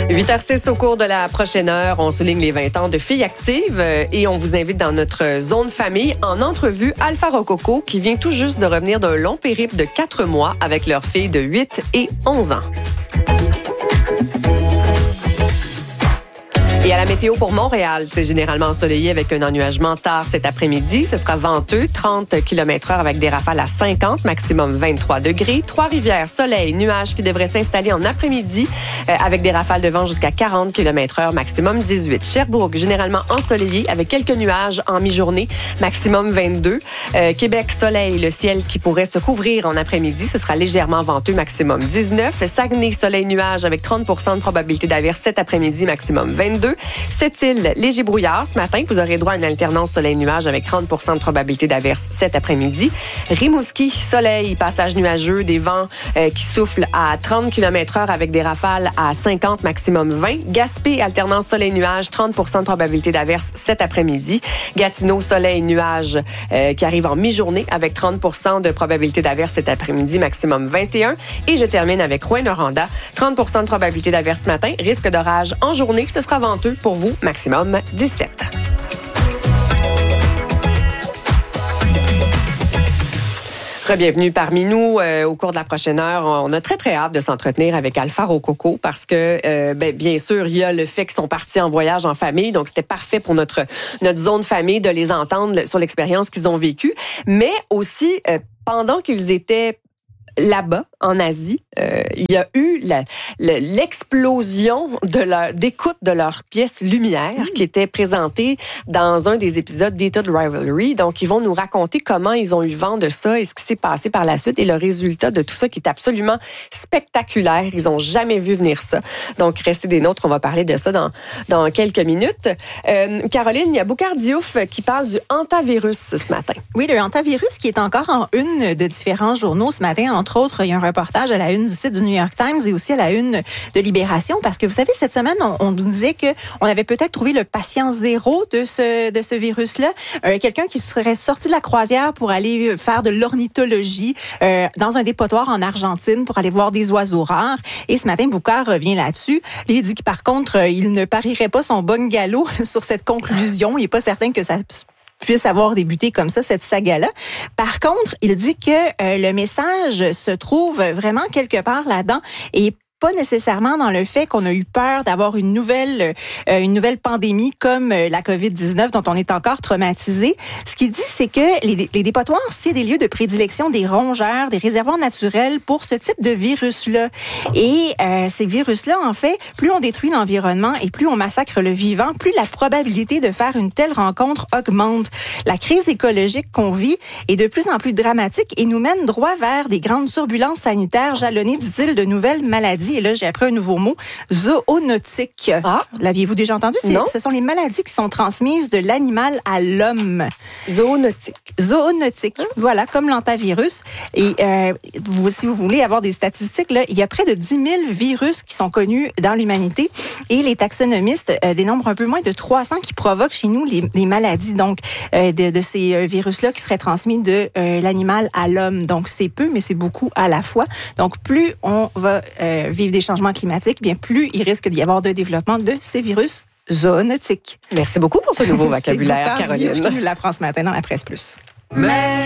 8h06 au cours de la prochaine heure, on souligne les 20 ans de Filles actives et on vous invite dans notre zone famille en entrevue Alpha Rococo qui vient tout juste de revenir d'un long périple de 4 mois avec leurs filles de 8 et 11 ans. Et à la météo pour Montréal, c'est généralement ensoleillé avec un ennuagement tard cet après-midi. Ce sera venteux, 30 km/h avec des rafales à 50, maximum 23 degrés. Trois-Rivières, soleil, nuages qui devraient s'installer en après-midi avec des rafales de vent jusqu'à 40 km/h, maximum 18. Sherbrooke, généralement ensoleillé avec quelques nuages en mi-journée, maximum 22. Québec, soleil, le ciel qui pourrait se couvrir en après-midi. Ce sera légèrement venteux, maximum 19. Saguenay, soleil, nuages avec 30 % de probabilité d'averse cet après-midi, maximum 22. Sept-Îles, léger brouillard. Ce matin, vous aurez droit à une alternance soleil-nuage avec 30 % de probabilité d'averse cet après-midi. Rimouski, soleil, passage nuageux, des vents qui soufflent à 30 km/h avec des rafales à 50, maximum 20. Gaspé, alternance soleil-nuage, 30 % de probabilité d'averse cet après-midi. Gatineau, soleil-nuage qui arrive en mi-journée avec 30 % de probabilité d'averse cet après-midi, maximum 21. Et je termine avec Rouyn-Noranda, 30 % de probabilité d'averse ce matin, risque d'orage en journée. Ce sera venteux pour vous, maximum 17. Bienvenue parmi nous au cours de la prochaine heure. On a très hâte de s'entretenir avec Alpha Rococo parce que, bien sûr, il y a le fait qu'ils sont partis en voyage en famille. Donc, c'était parfait pour notre zone famille de les entendre sur l'expérience qu'ils ont vécue. Mais aussi, pendant qu'ils étaient là-bas, en Asie, il y a eu l'explosion d'écoute de leur pièce Lumière qui était présentée dans un des épisodes d'État de Rivalry. Donc, ils vont nous raconter comment ils ont eu vent de ça et ce qui s'est passé par la suite et le résultat de tout ça qui est absolument spectaculaire. Ils n'ont jamais vu venir ça. Donc, restez des nôtres. On va parler de ça dans quelques minutes. Caroline, il y a Boukhar Diouf qui parle du hantavirus ce matin. Oui, le hantavirus qui est encore en une de différents journaux ce matin. Entre autres, il y a un reportage à la une du site du New York Times et aussi à la une de Libération, parce que vous savez, cette semaine, on nous disait qu'on avait peut-être trouvé le patient zéro de ce virus-là. Quelqu'un qui serait sorti de la croisière pour aller faire de l'ornithologie dans un dépotoir en Argentine pour aller voir des oiseaux rares. Et ce matin, Boukhar revient là-dessus. Lui, il dit que par contre, il ne parierait pas son bungalow sur cette conclusion. Il n'est pas certain que ça puisse avoir débuté comme ça, cette saga-là. Par contre, il dit que le message se trouve vraiment quelque part là-dedans et pas nécessairement dans le fait qu'on a eu peur d'avoir une nouvelle pandémie comme la COVID-19 dont on est encore traumatisé. Ce qu'il dit, c'est que les dépotoirs, c'est des lieux de prédilection des rongeurs, des réservoirs naturels pour ce type de virus-là. Et ces virus-là, en fait, plus on détruit l'environnement et plus on massacre le vivant, plus la probabilité de faire une telle rencontre augmente. La crise écologique qu'on vit est de plus en plus dramatique et nous mène droit vers des grandes turbulences sanitaires jalonnées, dit-il, de nouvelles maladies. Et là, j'ai appris un nouveau mot, zoonotique. Ah. L'aviez-vous déjà entendu? Ce sont les maladies qui sont transmises de l'animal à l'homme. Zoonotique. Voilà, comme l'hantavirus. Et si vous voulez avoir des statistiques, là, il y a près de 10 000 virus qui sont connus dans l'humanité. Et les taxonomistes dénombrent un peu moins de 300 qui provoquent chez nous les maladies donc de ces virus-là qui seraient transmis de l'animal à l'homme. Donc, c'est peu, mais c'est beaucoup à la fois. Donc, plus on va vivre des changements climatiques, bien plus il risque d'y avoir de développement de ces virus zoonotiques. Merci beaucoup pour ce nouveau vocabulaire, Caroline. Je nous l'apprends ce matin dans la Presse Plus. Mais